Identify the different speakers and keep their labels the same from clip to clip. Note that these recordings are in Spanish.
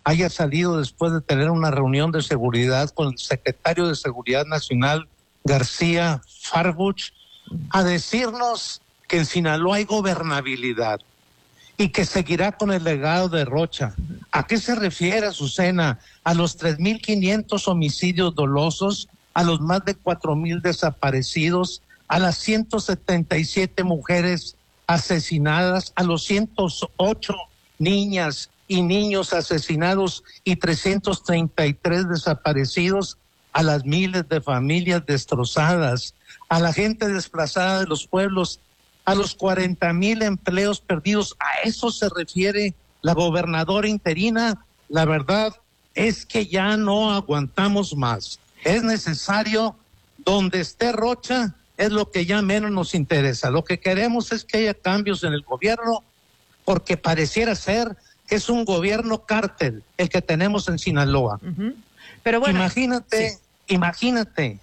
Speaker 1: haya salido después de tener una reunión de seguridad con el secretario de Seguridad Nacional, García Farbuch, a decirnos que en Sinaloa hay gobernabilidad y que seguirá con el legado de Rocha. ¿A qué se refiere, Azucena? ¿A los 3,500 homicidios dolosos? ¿A los más de 4,000 desaparecidos? ¿A las 177 mujeres asesinadas? ¿A los 108 niñas y niños asesinados y 333 desaparecidos? ¿A las miles de familias destrozadas? ¿A la gente desplazada de los pueblos? ¿A los 40,000 empleos perdidos? ¿A eso se refiere la gobernadora interina? La verdad es que ya no aguantamos más. Es necesario, donde esté Rocha, es lo que ya menos nos interesa. Lo que queremos es que haya cambios en el gobierno, porque pareciera ser que es un gobierno cártel el que tenemos en Sinaloa.
Speaker 2: Uh-huh. Pero bueno,
Speaker 1: imagínate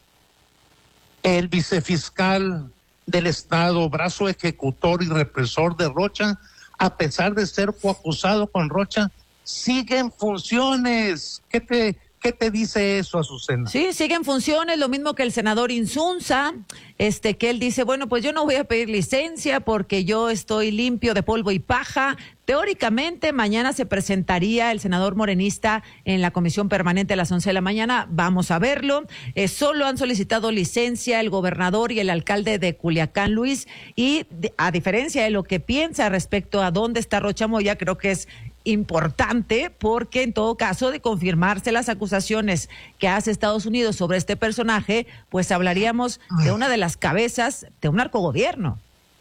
Speaker 1: el vicefiscal del Estado, brazo ejecutor y represor de Rocha, a pesar de ser coacusado con Rocha, sigue en funciones. ¿Qué te dice eso, Azucena?
Speaker 2: Sí, sigue en funciones, lo mismo que el senador Insunza, que él dice, bueno, pues yo no voy a pedir licencia porque yo estoy limpio de polvo y paja. Teóricamente, mañana se presentaría el senador morenista en la comisión permanente a las 11 de la mañana. Vamos a verlo. Solo han solicitado licencia el gobernador y el alcalde de Culiacán, Luis, y a diferencia de lo que piensa respecto a dónde está Rocha Moya, creo que es importante, porque en todo caso de confirmarse las acusaciones que hace Estados Unidos sobre este personaje, pues hablaríamos de una de las cabezas de un narcogobierno.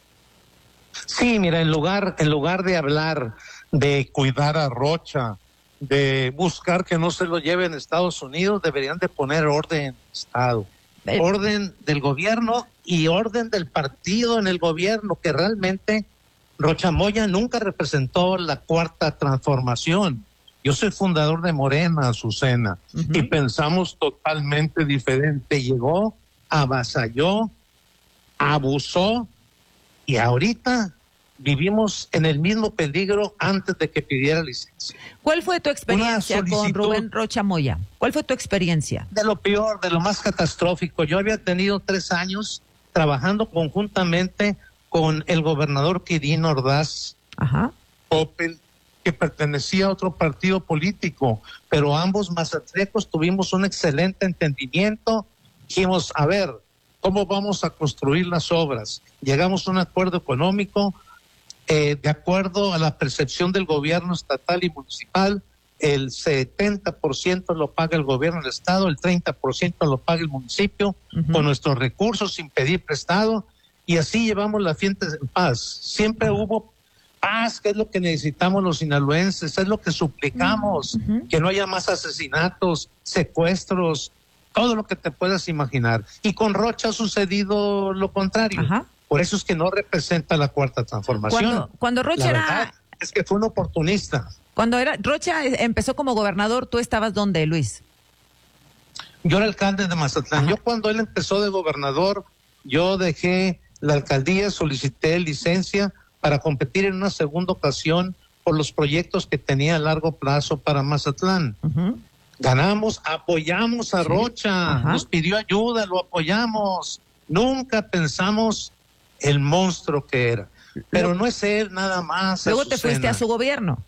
Speaker 1: Sí, mira, en lugar de hablar de cuidar a Rocha, de buscar que no se lo lleven a Estados Unidos, deberían de poner orden en el Estado, orden del gobierno y orden del partido en el gobierno, que realmente Rocha Moya nunca representó la cuarta transformación. Yo soy fundador de Morena, Azucena, y pensamos totalmente diferente. Llegó, avasalló, abusó, y ahorita vivimos en el mismo peligro antes de que pidiera licencia.
Speaker 2: ¿Cuál fue tu experiencia con Rubén Rocha Moya? ¿Cuál fue tu experiencia?
Speaker 1: De lo peor, de lo más catastrófico. Yo había tenido 3 años trabajando conjuntamente con el gobernador Quirino Ordaz Coppel, que pertenecía a otro partido político, pero ambos mazatlecos tuvimos un excelente entendimiento. Dijimos, a ver, ¿cómo vamos a construir las obras? Llegamos a un acuerdo económico, de acuerdo a la percepción del gobierno estatal y municipal. El 70% lo paga el gobierno del estado, el 30% lo paga el municipio, con nuestros recursos, sin pedir prestado, y así llevamos la fiesta en paz. Siempre hubo paz, que es lo que necesitamos los sinaloenses, es lo que suplicamos, que no haya más asesinatos, secuestros, todo lo que te puedas imaginar. Y con Rocha ha sucedido lo contrario. Por eso es que no representa la cuarta transformación.
Speaker 2: Cuando Rocha
Speaker 1: era... es que fue un oportunista.
Speaker 2: Cuando Rocha empezó como gobernador, ¿tú estabas dónde, Luis?
Speaker 1: Yo era alcalde de Mazatlán. Yo cuando él empezó de gobernador, yo dejé la alcaldía, solicité licencia para competir en una segunda ocasión por los proyectos que tenía a largo plazo para Mazatlán. Ganamos, apoyamos a Rocha, nos pidió ayuda, lo apoyamos. Nunca pensamos el monstruo que era. Pero no es él nada más.
Speaker 2: Luego te fuiste a su gobierno.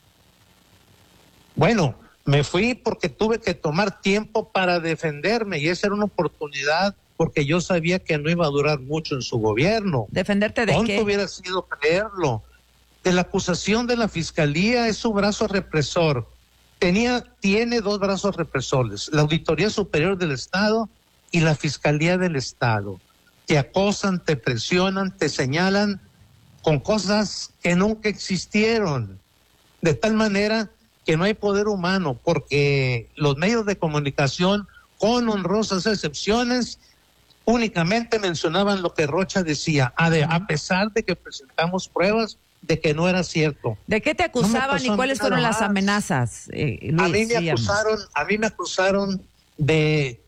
Speaker 1: Bueno, me fui porque tuve que tomar tiempo para defenderme, y esa era una oportunidad, porque yo sabía que no iba a durar mucho en su gobierno.
Speaker 2: ¿Defenderte de qué?
Speaker 1: ¿Cuánto hubiera sido creerlo? De la acusación de la fiscalía, es su brazo represor. Tiene 2 brazos represores, la Auditoría Superior del Estado y la Fiscalía del Estado. Te acosan, te presionan, te señalan con cosas que nunca existieron, de tal manera que no hay poder humano, porque los medios de comunicación, con honrosas excepciones, únicamente mencionaban lo que Rocha decía, a pesar de que presentamos pruebas de que no era cierto.
Speaker 2: ¿De qué te acusaban y cuáles fueron las amenazas, Luis?
Speaker 1: A mí me acusaron de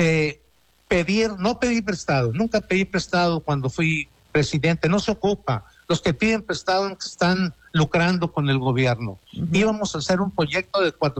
Speaker 1: no pedir prestado. Nunca pedí prestado cuando fui presidente. No se ocupa. Los que piden prestado están lucrando con el gobierno. Íbamos a hacer un proyecto de